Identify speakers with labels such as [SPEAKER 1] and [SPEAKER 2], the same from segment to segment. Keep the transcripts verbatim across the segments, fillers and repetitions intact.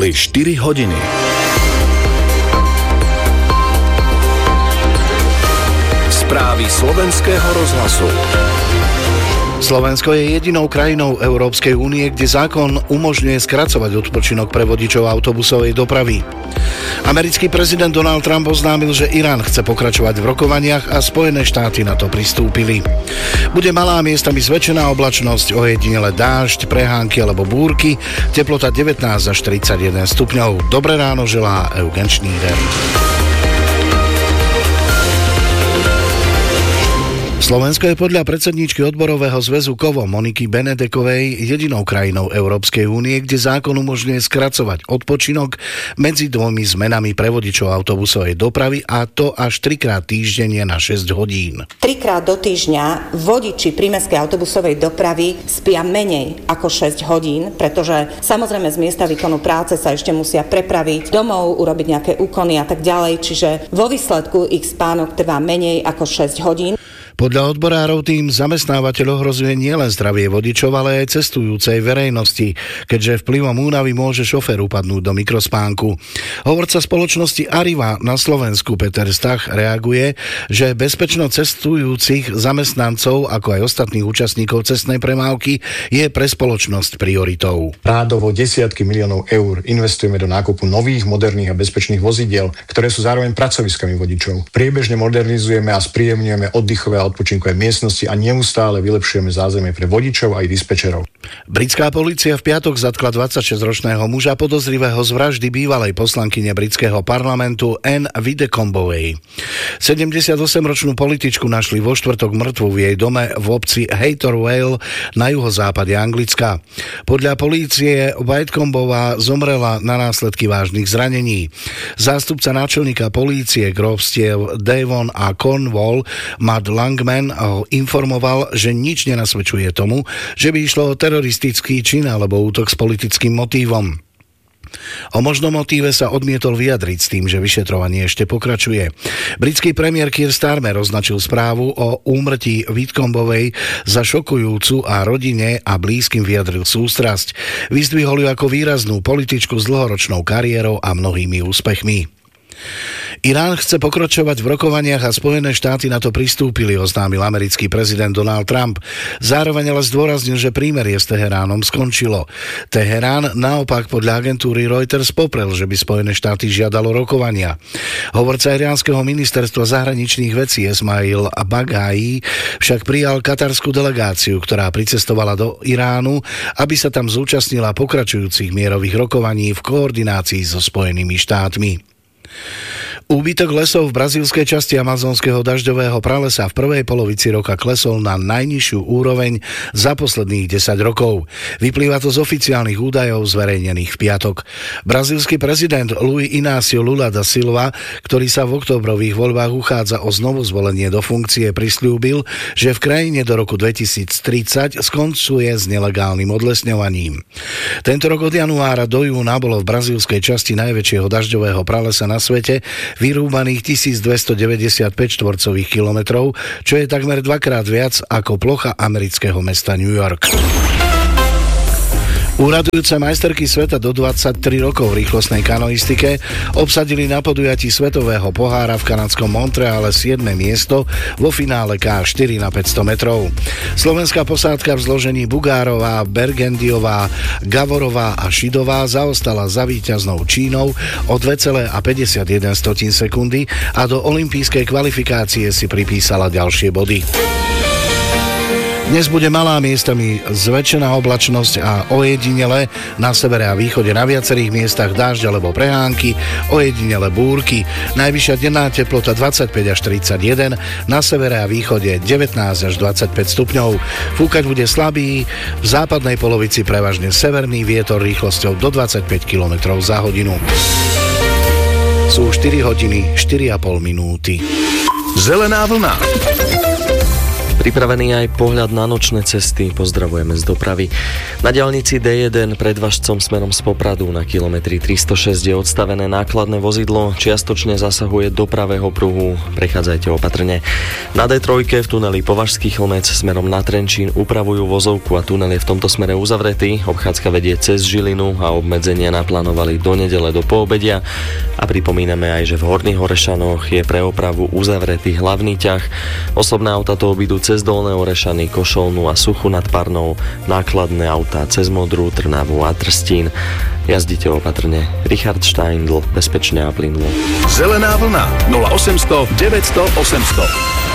[SPEAKER 1] Boli štyri hodiny. Správy slovenského rozhlasu.
[SPEAKER 2] Slovensko je jedinou krajinou Európskej únie, kde zákon umožňuje skracovať odpočinok pre vodičov autobusovej dopravy. Americký prezident Donald Trump oznámil, že Irán chce pokračovať v rokovaniach a Spojené štáty na to pristúpili. Bude malá, miestami zväčšená oblačnosť, ojedinele dážď, prehánky alebo búrky, teplota devätnásť až tridsaťjeden stupňov. Dobré ráno želá Eugen Schneider. Slovensko je podľa predsedníčky odborového zväzu Kovo Moniky Benedekovej jedinou krajinou Európskej únie, kde zákon umožňuje skracovať odpočinok medzi dvomi zmenami pre vodičov autobusovej dopravy, a to až trikrát týždenne na šesť hodín.
[SPEAKER 3] Trikrát do týždňa vodiči prímestskej autobusovej dopravy spia menej ako šesť hodín, pretože samozrejme z miesta výkonu práce sa ešte musia prepraviť domov, urobiť nejaké úkony a tak ďalej, čiže vo výsledku ich spánok trvá menej ako šesť hodín.
[SPEAKER 2] Podľa odborárov tým zamestnávateľ ohrozuje nielen zdravie vodičov, ale aj cestujúcej verejnosti, keďže vplyvom únavy môže šofér upadnúť do mikrospánku. Hovorca spoločnosti Arriva na Slovensku Peter Stach reaguje, že bezpečnosť cestujúcich zamestnancov, ako aj ostatných účastníkov cestnej premávky, je pre spoločnosť prioritou.
[SPEAKER 4] Rádovo desiatky miliónov eur investujeme do nákupu nových, moderných a bezpečných vozidiel, ktoré sú zároveň pracoviskami vodičov. Priebežne modernizujeme a spríjemňujeme oddychové a odpočinkové miestnosti a neustále vylepšujeme zázemie pre vodičov aj dispečerov.
[SPEAKER 2] Britská polícia v piatok zatkla dvadsaťšesťročného muža podozrivého z vraždy bývalej poslankyne britského parlamentu Anne Widdecombeovej. sedemdesiatosemročnú političku našli vo štvrtok mŕtvu v jej dome v obci Haytor Vale na juhozápade Anglicka. Podľa polície Widdecombeová zomrela na následky vážnych zranení. Zástupca náčelníka polície grófstiev Devon a Cornwall Matt Langman ho informoval, že nič nenasvedčuje tomu, že by išlo o teroristický čin alebo útok s politickým motívom. O možnom motíve sa odmietol vyjadriť s tým, že vyšetrovanie ešte pokračuje. Britský premiér Keir Starmer označil správu o úmrtí Widdecombeovej za šokujúcu a rodine a blízkym vyjadril sústrasť. Vyzdvihol ju ako výraznú političku s dlhoročnou kariérou a mnohými úspechmi. Irán chce pokračovať v rokovaniach a Spojené štáty na to pristúpili, oznámil americký prezident Donald Trump. Zároveň ale zdôraznil, že prímerie s Teheránom skončilo. Teherán naopak podľa agentúry Reuters poprel, že by Spojené štáty žiadalo rokovania. Hovorca iránskeho ministerstva zahraničných vecí Esmail Baghai však prijal katarskú delegáciu, ktorá pricestovala do Iránu, aby sa tam zúčastnila pokračujúcich mierových rokovaní v koordinácii so Spojenými štátmi. Úbytok lesov v brazílskej časti amazonského dažďového pralesa v prvej polovici roka klesol na najnižšiu úroveň za posledných desať rokov. Vyplýva to z oficiálnych údajov zverejnených v piatok. Brazílsky prezident Luiz Inácio Lula da Silva, ktorý sa v októbrových voľbách uchádza o znovu zvolenie do funkcie, prisľúbil, že v krajine do roku dvetisíctridsať skoncuje s nelegálnym odlesňovaním. Tento rok od januára do júna bolo v brazílskej časti najväčšieho dažďového pralesa na svete vyrúbaných tisícdvestodeväťdesiatpäť štvorcových kilometrov, čo je takmer dvakrát viac ako plocha amerického mesta New York. Úradujúce majsterky sveta do dvadsaťtri rokov v rýchlostnej kanoistike obsadili na podujatí svetového pohára v kanadskom Montreale siedme miesto vo finále ká štyri na päťsto metrov. Slovenská posádka v zložení Bugárová, Bergendiová, Gavorová a Šidová zaostala za víťaznou Čínou o dva celé päťdesiatjeden sekundy a do olympijskej kvalifikácie si pripísala ďalšie body. Dnes bude malá, miestami zväčšená oblačnosť a ojedinele na severe a východe na viacerých miestach dážď alebo prehánky, ojedinele búrky. Najvyššia denná teplota dvadsaťpäť až tridsaťjeden, na severe a východe devätnásť až dvadsaťpäť stupňov. Fúkať bude slabý, v západnej polovici prevažne severný vietor rýchlosťou do dvadsaťpäť kilometrov za hodinu. Sú štyri hodiny štyri a pol minúty.
[SPEAKER 1] Zelená vlna.
[SPEAKER 5] Pripravený aj pohľad na nočné cesty, pozdravujeme z dopravy. Na diaľnici dé jeden pred Važcom smerom z Popradu na kilometri tristošesť je odstavené nákladné vozidlo, čiastočne zasahuje do pravého pruhu, prechádzajte opatrne. Na dé tri v tuneli Považský Chlmec smerom na Trenčín upravujú vozovku a tunel je v tomto smere uzavretý, obchádzka vedie cez Žilinu a obmedzenia naplánovali do nedele do poobedia a pripomíname aj, že v Horných Orešanoch je pre opravu uzavretý hlavný ťah. Osobné auta to obidú cez Dolné Orešany, Košolnú a Suchu nad Parnou, nákladné autá cez Modrú, Trnavu a Trstín. Jazdite opatrne. Richard Steindl, bezpečne a plynulo.
[SPEAKER 1] Zelená vlna nula osemsto deväťsto osemsto.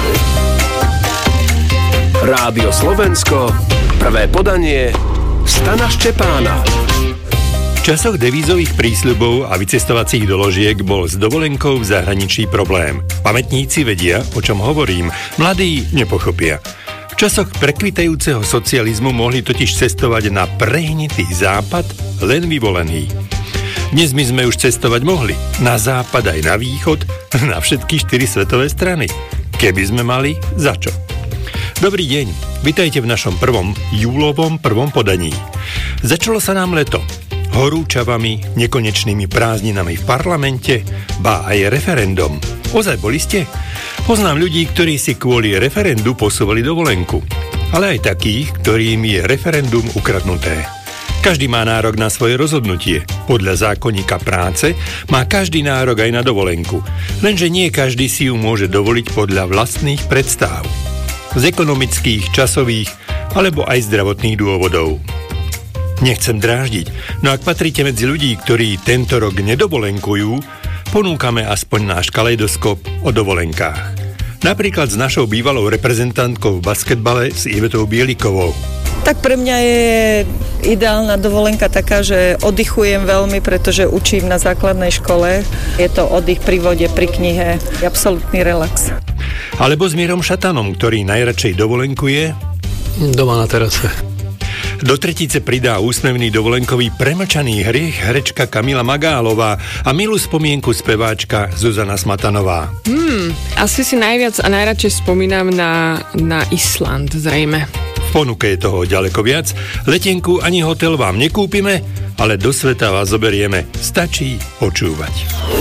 [SPEAKER 1] Rádio Slovensko, prvé podanie Stana Ščepána.
[SPEAKER 6] V časoch devízových prísľubov a vycestovacích doložiek bol s dovolenkou v zahraničí problém. Pamätníci vedia, o čom hovorím, mladí nepochopia. V časoch prekvitajúceho socializmu mohli totiž cestovať na prehnitý západ len vyvolení. Dnes my sme už cestovať mohli, na západ aj na východ, na všetky štyri svetové strany. Keby sme mali, za čo? Dobrý deň, vitajte v našom prvom júlovom prvom podaní. Začalo sa nám leto. Horúčavami, nekonečnými prázdninami v parlamente, ba aj referendum. Ozaj boli ste? Poznám ľudí, ktorí si kvôli referendu posúvali dovolenku. Ale aj takých, ktorým je referendum ukradnuté. Každý má nárok na svoje rozhodnutie. Podľa zákonníka práce má každý nárok aj na dovolenku. Lenže nie každý si ju môže dovoliť podľa vlastných predstáv. Z ekonomických, časových alebo aj zdravotných dôvodov. Nechcem dráždiť, no ak patríte medzi ľudí, ktorí tento rok nedovolenkujú, ponúkame aspoň náš kaleidoskop o dovolenkách. Napríklad s našou bývalou reprezentantkou v basketbale s Ivetou Bielikovou.
[SPEAKER 7] Tak pre mňa je ideálna dovolenka taká, že oddychujem veľmi, pretože učím na základnej škole. Je to oddych pri vode, pri knihe, absolútny relax.
[SPEAKER 6] Alebo s Mírom Šatanom, ktorý najradšej dovolenkuje
[SPEAKER 8] doma na terase.
[SPEAKER 6] Do tretice pridá úsmevný dovolenkový premlčaný hriech herečka Kamila Magálová a milú spomienku speváčka Zuzana Smatanová.
[SPEAKER 9] Hmm, asi si najviac a najradšej spomínam na, na Island, zrejme.
[SPEAKER 6] V ponuke je toho ďaleko viac. Letenku ani hotel vám nekúpime, ale do sveta vás zoberieme. Stačí počúvať.